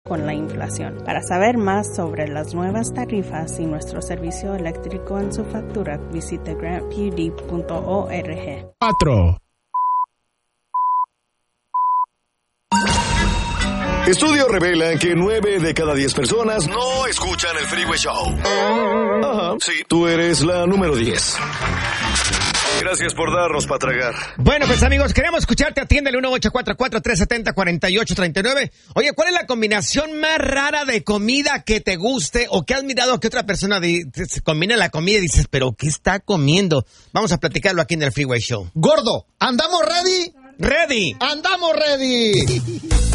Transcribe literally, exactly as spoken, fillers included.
con la inflación. Para saber más sobre las nuevas tarifas y nuestro servicio eléctrico en su factura, visite grant p u d punto org. cuatro. Estudios revelan que nueve de cada diez personas no escuchan el Freeway Show. Ajá, sí, tú eres la número diez. Gracias por darnos para tragar. Bueno, pues amigos, queremos escucharte. Atiende el uno ocho cuatro cuatro, tres siete cero, cuatro ocho tres nueve. Oye, ¿cuál es la combinación más rara de comida que te guste o que has mirado que otra persona di- se combina la comida y dices, pero ¿qué está comiendo? Vamos a platicarlo aquí en el Freeway Show. Gordo, ¿andamos ready? ¡Ready! ¡Andamos ready!